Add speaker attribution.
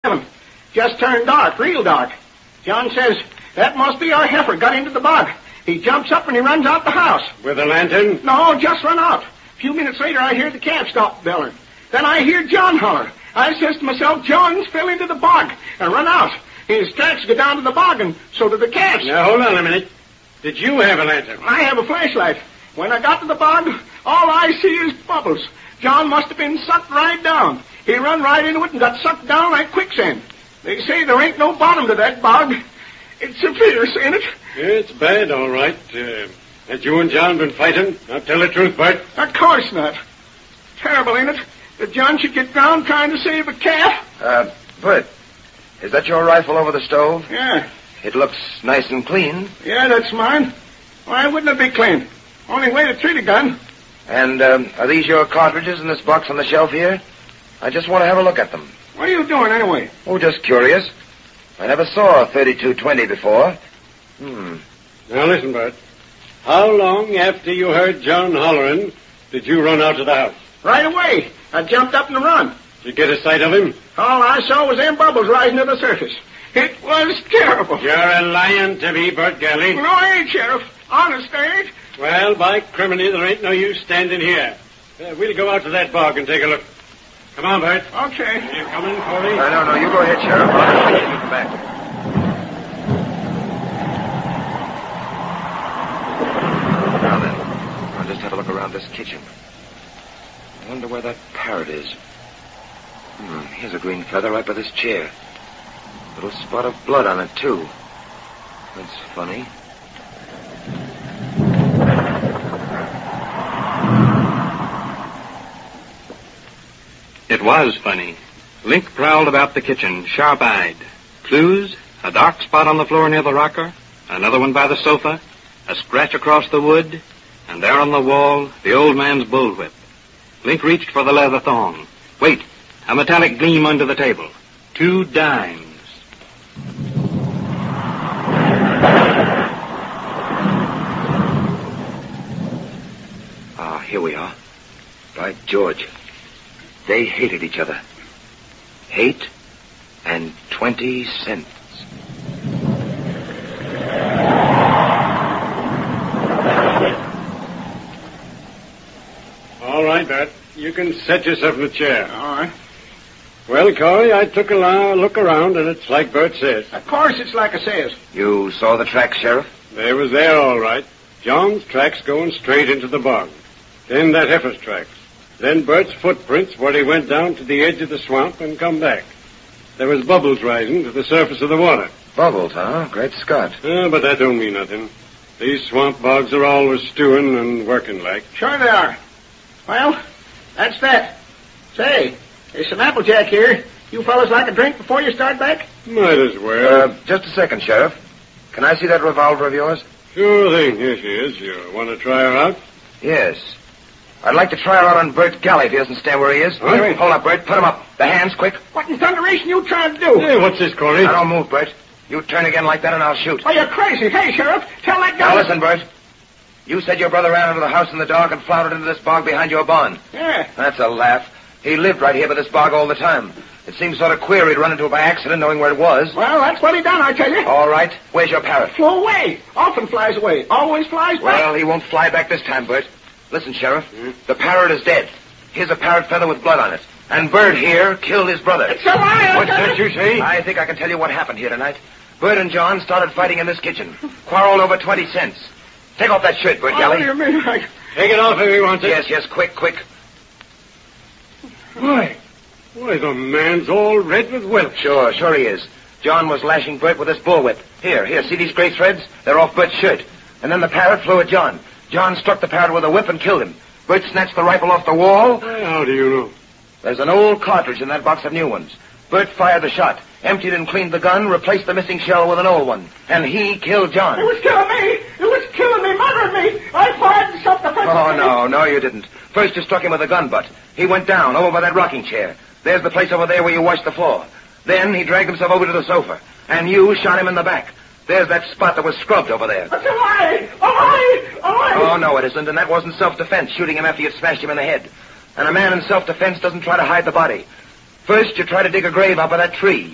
Speaker 1: Just turned dark, real dark. John says, that must be our heifer got into the bog. He jumps up and he runs out the house.
Speaker 2: With a lantern?
Speaker 1: No, just run out. A few minutes later, I hear the calf stop bellowing. Then I hear John holler. I says to myself, John's fell into the bog, and run out. His tracks go down to the bog, and so do the calves.
Speaker 2: Now, hold on a minute. Did you have a lantern?
Speaker 1: I have a flashlight. When I got to the bog, all I see is bubbles. John must have been sucked right down. He run right into it and got sucked down like quicksand. They say there ain't no bottom to that bog. It's a fierce, ain't it?
Speaker 2: It's bad, all right. Had you and John been fighting? Now tell the truth, Bert.
Speaker 1: Of course not. Terrible, ain't it? That John should get drowned trying to save a calf.
Speaker 3: Bert, is that your rifle over the stove?
Speaker 1: Yeah.
Speaker 3: It looks nice and clean.
Speaker 1: Yeah, that's mine. Why wouldn't it be clean? Only way to treat a gun.
Speaker 3: And, are these your cartridges in this box on the shelf here? I just want to have a look at them.
Speaker 1: What are you doing, anyway?
Speaker 3: Oh, just curious. I never saw a 32-20 before.
Speaker 2: Now listen, Bert. How long after you heard John hollering did you run out of the house?
Speaker 1: Right away. I jumped up and run.
Speaker 2: Did you get a sight of him?
Speaker 1: All I saw was them bubbles rising to the surface. It was terrible.
Speaker 2: You're a lying to me, Bert Galley.
Speaker 1: No, I ain't, Sheriff. Honest, I ain't.
Speaker 2: Well, by criminy, there ain't no use standing here. We'll go out to that bog and take a look. Come on, Bert.
Speaker 1: Okay.
Speaker 2: You coming, Corey?
Speaker 3: No, you go ahead, Sheriff. I'll take you back. Now then, I'll just have a look around this kitchen. I wonder where that parrot is. Here's a green feather right by this chair. Little spot of blood on it, too. That's funny.
Speaker 4: It was funny. Link prowled about the kitchen, sharp-eyed. Clues, a dark spot on the floor near the rocker, another one by the sofa, a scratch across the wood, and there on the wall, the old man's bullwhip. Link reached for the leather thong. Wait, a metallic gleam under the table. 2 dimes.
Speaker 3: Here we are. By George. They hated each other. Hate and 20 cents.
Speaker 2: All right, Bert. You can set yourself in the chair.
Speaker 1: All right.
Speaker 2: Well, Corey, I took a look around, and it's like Bert says.
Speaker 1: Of course it's like I says.
Speaker 3: You saw the tracks, Sheriff?
Speaker 2: They was there, all right. John's tracks going straight into the bog. Then that heifer's tracks. Then Bert's footprints where he went down to the edge of the swamp and come back. There was bubbles rising to the surface of the water.
Speaker 3: Bubbles, huh? Great Scott.
Speaker 2: But that don't mean nothing. These swamp bogs are always stewing and working like.
Speaker 1: Sure they are. Well, that's that. Say, there's some Applejack here. You fellas like a drink before you start back?
Speaker 2: Might as well.
Speaker 3: Just a second, Sheriff. Can I see that revolver of yours?
Speaker 2: Sure thing. Here she is. You want to try her out?
Speaker 3: Yes. I'd like to try her out on Bert Galley if he doesn't stand where he is.
Speaker 2: Huh?
Speaker 3: Hold up, Bert. Put him up. The hands, quick.
Speaker 1: What in thunderation you trying to do?
Speaker 2: Hey, what's this, Corey?
Speaker 3: Now, don't move, Bert. You turn again like that and I'll shoot.
Speaker 1: Oh, you're crazy. Hey, Sheriff, tell that guy...
Speaker 3: Now, listen, Bert. You said your brother ran into the house in the dark and floundered into this bog behind your barn.
Speaker 1: Yeah.
Speaker 3: That's a laugh. He lived right here by this bog all the time. It seems sort of queer he'd run into it by accident, knowing where it was.
Speaker 1: Well, that's what he done, I tell you.
Speaker 3: All right. Where's your parrot?
Speaker 1: Flew away. Often flies away. Always flies back.
Speaker 3: Well, he won't fly back this time, Bert. Listen, Sheriff. The parrot is dead. Here's a parrot feather with blood on it. And Bert here killed his brother.
Speaker 1: It's a liar.
Speaker 2: What's that you say?
Speaker 3: I think I can tell you what happened here tonight. Bert and John started fighting in this kitchen. Quarreled over 20 cents. Take off that shirt, Bert
Speaker 1: What
Speaker 3: Galley.
Speaker 1: do you mean?
Speaker 2: Take it off if he wants it.
Speaker 3: Yes, quick.
Speaker 2: Why, the man's all red with welts.
Speaker 3: Sure he is. John was lashing Bert with his bullwhip. Here, see these gray threads? They're off Bert's shirt. And then the parrot flew at John. John struck the parrot with a whip and killed him. Bert snatched the rifle off the wall.
Speaker 2: How do you know?
Speaker 3: There's an old cartridge in that box of new ones. Bert fired the shot, emptied and cleaned the gun, replaced the missing shell with an old one. And he killed John.
Speaker 1: It was killing me. It was killing me, murdering me. I fired self-defense.
Speaker 3: Oh, no, you didn't. First you struck him with a gun butt. He went down over by that rocking chair. There's the place over there where you washed the floor. Then he dragged himself over to the sofa. And you shot him in the back. There's that spot that was scrubbed over there.
Speaker 1: That's a lie. A lie.
Speaker 3: Oh, no, it isn't. And that wasn't self-defense, shooting him after you'd smashed him in the head. And a man in self-defense doesn't try to hide the body. First, you try to dig a grave out by that tree.